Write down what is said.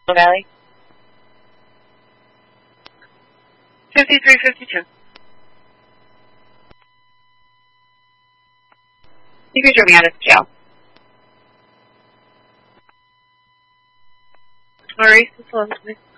Valley. 5352. You can drop me out of jail. Maurice, this one's me.